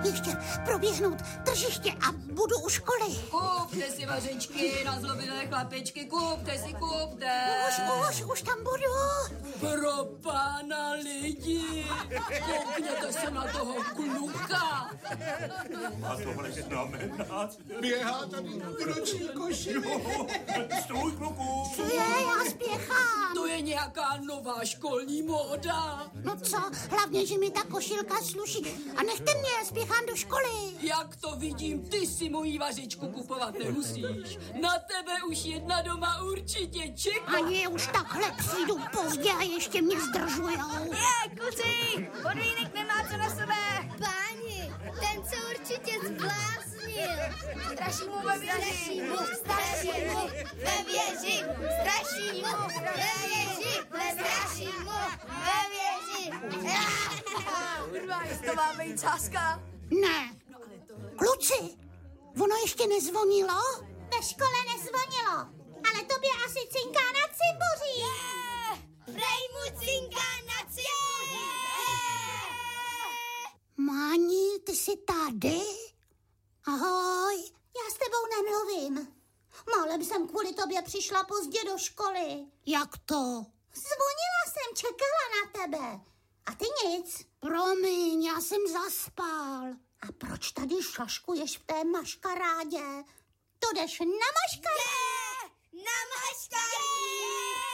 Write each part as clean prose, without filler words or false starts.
ještě proběhnout tržiště a budu u školy. Kupte si vařečky na zlobilé chlapečky, kupte. Už tam budu. Pro pána lidi, koukněte se na toho kluka. A tohle znamená? Běhá tady v noční koši. Stůj, kluku. Co je, já spěchám. To je nějaká nová školní móda. No co, hlavně, že mi ta košilka sluší. A nechte mě, spěchám do školy. Jak to vidím, ty si mojí vařečku kupovat nemusíš. Na tebe už jedna doma určitě čeká. Ani už takhle přijdu pozdě a ještě mě zdržujou. Kluci, podvínek nemá co na sebe. Páni, ten se určitě zbláznil. Straší mu ve věži, straší mu ve věži, straší mu ve věži, straší mu ve věži. Kurva, jestli to má být sázka. Ne. Kluci, ono ještě nezvonilo? Ve škole nezvonilo, ale tobě asi cinká na cimboří. Prej mu cinká na cimboří. Máni, ty jsi tady? Ahoj. Já s tebou nemluvím. Málem jsem kvůli tobě přišla pozdě do školy. Jak to? Zvonila jsem, čekala na tebe. A ty nic. Promiň, já jsem zaspal. A proč tady šaškuješ v té maškarádě? To jdeš na maškarádě? Na maškarní.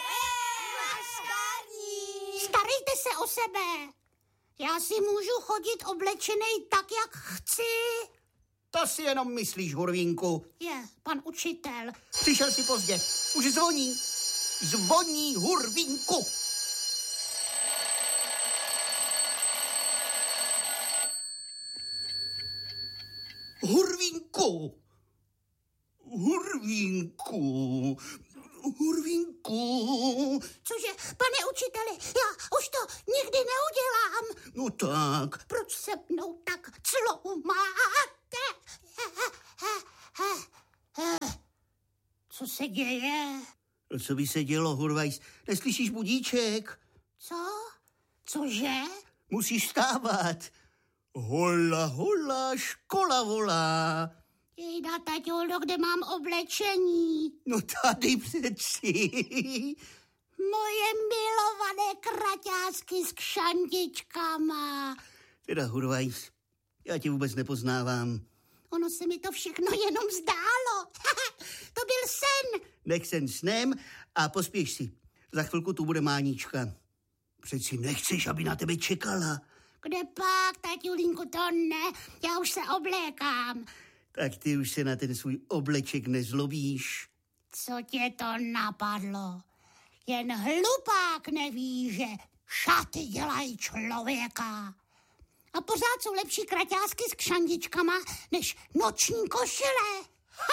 Maškarní. Starejte se o sebe. Já si můžu chodit oblečenej tak, jak chci. To si jenom myslíš, Hurvínku. Je, pan učitel. Přišel si pozdě. Už zvoní. Zvoní, Hurvínku. Hurvínku. Hurvínku. Hurvínku. Cože, pane učiteli, já už to nikdy neudělám. No tak. Proč se mnou tak cloumáte? Co se děje? Co by se dělo, Hurvajs? Neslyšíš budíček? Co? Cože? Musíš vstávat. Hola, hola, škola volá. Jejda, taťoldo, kde mám oblečení? No tady přeci. Moje milované kraťásky s kšandičkama. Teda, Hurvajs, já tě vůbec nepoznávám. Ono se mi to všechno jenom zdálo. To byl sen. Nech sen snem a pospěš si. Za chvilku tu bude Mánička. Přeci nechceš, aby na tebe čekala. Kde pak, taťulínku, to ne. Já už se oblékám. Tak ty už se na ten svůj obleček nezlobíš. Co tě to napadlo? Jen hlupák neví, že šaty dělají člověka. A pořád jsou lepší kraťásky s kšandičkama než noční košile.